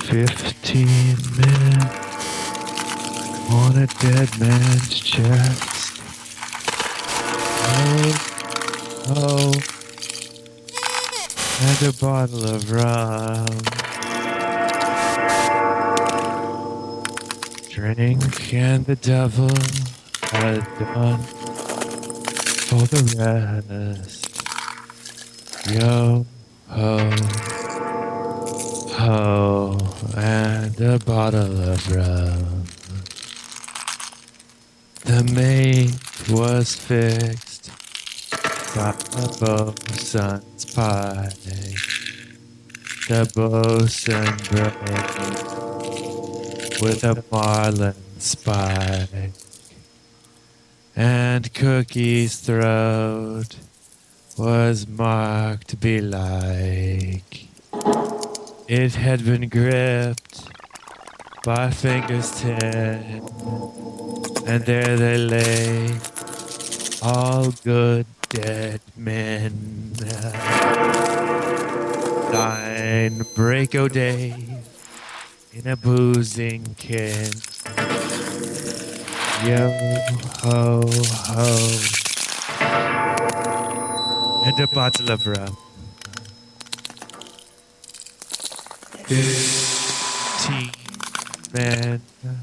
15 men on a dead man's chest. Oh, and a bottle of rum. Drink and the devil had done for the rest. Yo ho ho, and a bottle of rum. The mate was fixed by the bosun's pipe. The bosun brave with a marlin spike, and Cookie's throat was marked belike. It had been gripped by fingers 10, and there they lay, all good dead men. Thine break o' day in a boozing ken. Yo ho ho, and a bottle of rum. 15 men